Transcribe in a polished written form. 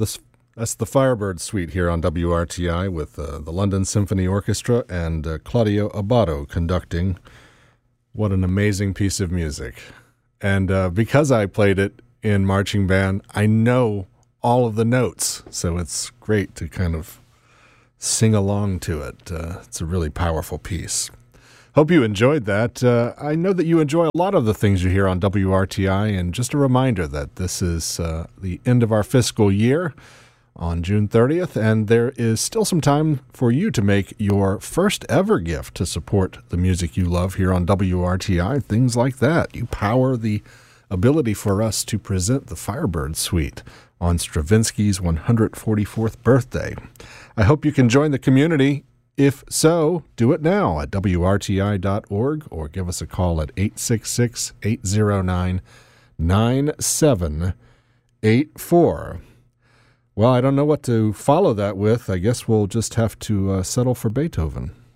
This, that's the Firebird Suite here on WRTI with the London Symphony Orchestra and Claudio Abbado conducting. What an amazing piece of music. And because I played it in marching band, I know all of the notes, so it's great to kind of sing along to it. It's a really powerful piece. Hope you enjoyed that. I know that you enjoy a lot of the things you hear on WRTI, and just a reminder that this is the end of our fiscal year on June 30th, and there is still some time for you to make your first ever gift to support the music you love here on WRTI, things like that. You power the ability for us to present the Firebird Suite on Stravinsky's 144th birthday. I hope you can join the community. If so, do it now at WRTI.org or give us a call at 866-809-9784. Well, I don't know what to follow that with. I guess we'll just have to settle for Beethoven.